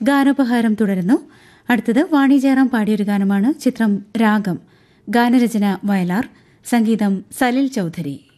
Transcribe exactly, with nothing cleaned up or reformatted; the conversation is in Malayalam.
ഗാനോപഹാരം തുടരുന്നു. അടുത്തത് വാണി ജയറാം പാടിയൊരു ഗാനമാണ്. ചിത്രം രാഗം. ഗാനരചന വയലാർ, സംഗീതം സലിൽ ചൌധരി.